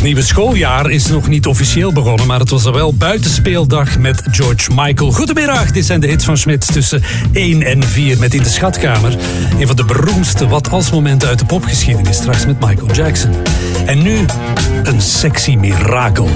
nieuwe schooljaar is nog niet officieel begonnen, maar het was al wel buitenspeeldag met George Michael. Goedemiddag, dit zijn de hits van Smit tussen 1 en 4 met In de Schatkamer. Een van de beroemdste wat-als-momenten uit de popgeschiedenis, straks met Michael Jackson. En nu een sexy mirakel.